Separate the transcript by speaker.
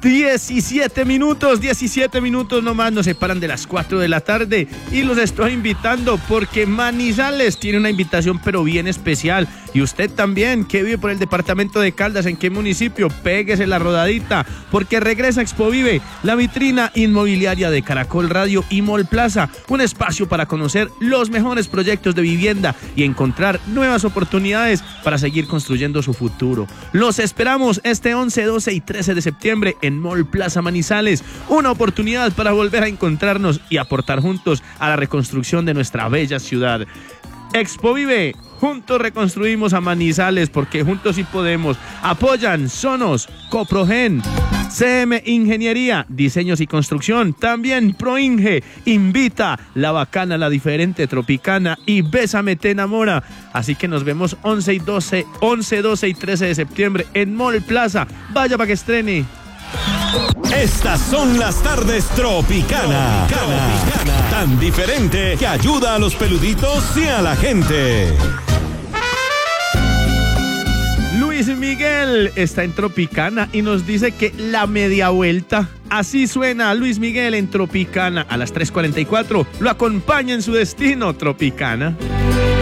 Speaker 1: 17 minutos nomás nos separan de las 4 de la tarde y los estoy invitando porque Manizales tiene una invitación pero bien especial. Y usted también, que vive por el departamento de Caldas, ¿en qué municipio? Péguese la rodadita, porque regresa Expovive, la vitrina inmobiliaria de Caracol Radio y Mall Plaza, un espacio para conocer los mejores proyectos de vivienda y encontrar nuevas oportunidades para seguir construyendo su futuro. Los esperamos este 11, 12 y 13 de septiembre en Mall Plaza Manizales, una oportunidad para volver a encontrarnos y aportar juntos a la reconstrucción de nuestra bella ciudad. Expovive, juntos reconstruimos a Manizales porque juntos sí podemos. Apoyan Sonos, Coprogen, CM Ingeniería, Diseños y Construcción, también Proinge, Invita, La Bacana, La Diferente, Tropicana y Bésame Te Enamora. Así que nos vemos 11, 12 y 13 de septiembre en Mall Plaza. Vaya para que estrene.
Speaker 2: Estas son las tardes Tropicana. Tan diferente que ayuda a los peluditos y a la gente.
Speaker 1: Luis Miguel está en Tropicana y nos dice que la media vuelta. Así suena Luis Miguel en Tropicana a las 3:44. Lo acompaña en su destino, Tropicana.